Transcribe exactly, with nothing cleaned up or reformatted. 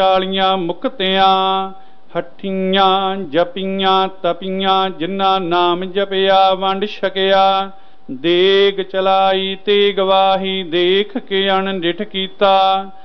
ਚਾਲੀਆਂ ਮੁਕਤਿਆਂ ਹੱਠੀਆਂ ਜਪੀਆਂ ਤਪੀਆਂ ਜਿਨ੍ਹਾਂ ਨਾਮ ਜਪਿਆ ਵੰਡ ਛਕਿਆ ਦੇਗ ਚਲਾਈ ਤੇ ਗਵਾਹੀ ਦੇਖ ਕੇ ਅਣਡਿਠ ਕੀਤਾ